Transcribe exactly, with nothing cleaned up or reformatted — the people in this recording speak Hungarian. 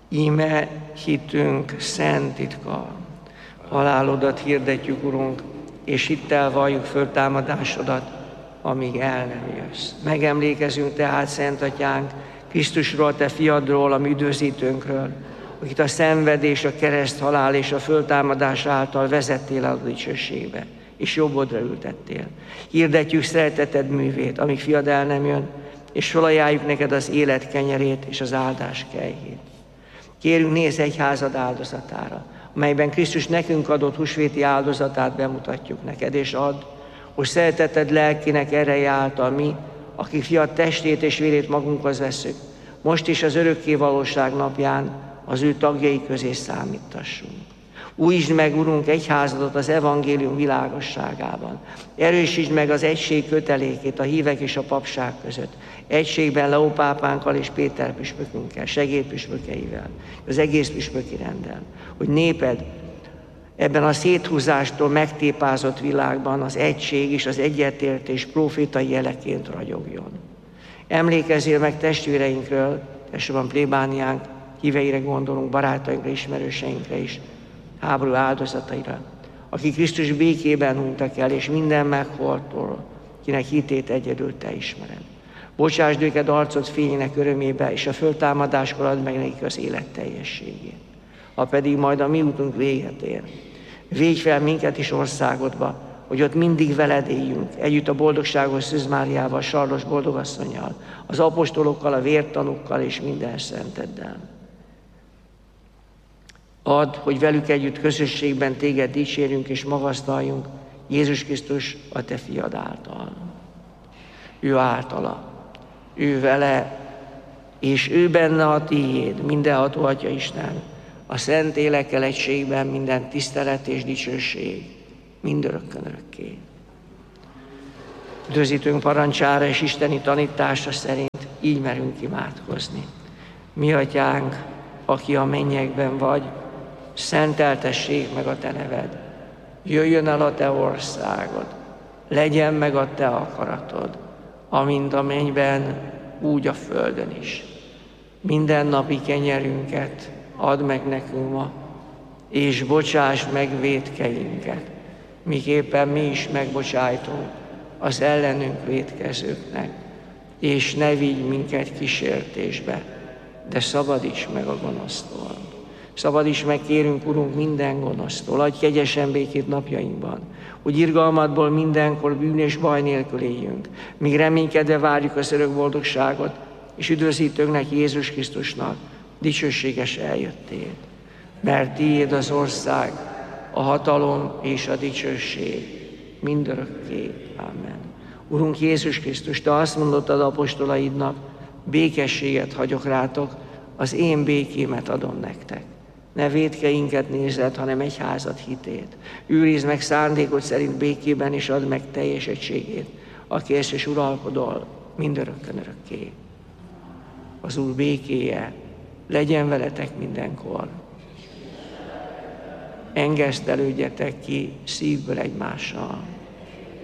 Íme hitünk szent titka. Halálodat hirdetjük, Urunk, és hittel valljuk föl támadásodat, amíg el nem jössz. Megemlékezünk tehát, Szent Atyánk, Krisztusról, Te fiadról, a mi üdvözítőnkről, akit a szenvedés, a kereszt, halál és a föltámadás által vezettél a dicsőségbe, és jobbodra ültettél. Hirdetjük szereteted művét, amíg fiad el nem jön, és felajánljuk neked az élet kenyerét és az áldás kejhét. Kérünk, nézz egyházad áldozatára, amelyben Krisztus nekünk adott húsvéti áldozatát bemutatjuk neked, és add, hogy szereteted lelkének ereje által mi, akik fiad testét és vérét magunkhoz veszük, most is az örökké valóság napján az ő tagjai közé számítassunk. Újítsd meg, Urunk, egyházadat az evangélium világosságában. Erősítsd meg az egység kötelékét a hívek és a papság között. Egységben Leó pápánkkal és Péter püspökünkkel, segédpüspökeivel, az egész püspöki renddel. Hogy néped ebben a széthúzástól megtépázott világban az egység és az egyetértés prófétai jeleként ragyogjon. Emlékezzél meg testvéreinkről, elsősorban plébániánk, híveire gondolunk, barátainkra, ismerőseinkre is, háború áldozataira, akik Krisztus békében hunytak el, és minden megholtól, kinek hitét egyedül Te ismered. Bocsásd őket arcod fényének örömébe, és a föltámadáskor add meg nekik az élet teljességét. Ha pedig majd a mi útunk véget ér, védj fel minket is országodba, hogy ott mindig veled éljünk, együtt a boldogságos Szűz Máriával, Sarlos boldogasszonnyal, az apostolokkal, a vértanúkkal és minden szenteddel. Add, hogy velük együtt közösségben Téged dicsérjünk és magasztaljunk, Jézus Krisztus a Te fiad által. Ő általa, ő vele, és ő benne a Tiéd, mindenható Atya Isten, a szent élekkel egységben minden tisztelet és dicsőség, mindörökkön örökké. Üdvözítőnk parancsára és isteni tanítása szerint így merünk imádkozni. Mi Atyánk, aki a mennyekben vagy, szenteltessék meg a Te neved. Jöjjön el a Te országod, legyen meg a Te akaratod, amint a mennyben, úgy a földön is. Minden napi kenyerünket add meg nekünk ma, és bocsáss meg vétkeinket, miképpen mi is megbocsájtunk az ellenünk vétkezőknek, és ne vigy minket kísértésbe, de szabadíts meg a gonosztól. Szabadíts meg, kérünk, Urunk, minden gonosztól, adj kegyesen békét napjainkban, hogy irgalmadból mindenkor bűn és baj nélkül éljünk, míg reménykedve várjuk az örök boldogságot, és üdvözítőnknek, Jézus Krisztusnak dicsőséges eljöttét. Mert Tiéd az ország, a hatalom és a dicsőség mindörökké. Amen. Urunk Jézus Krisztus, Te azt mondottad apostolaidnak, békességet hagyok rátok, az én békémet adom nektek. Ne vétkeinket nézed, hanem egyházad hitét. Őrizd meg szándékod szerint békében, és add meg teljes egységét, aki ezt és uralkodol mindörökkön örökké. Az Úr békéje legyen veletek mindenkor. Engesztelődjetek ki szívből egymással.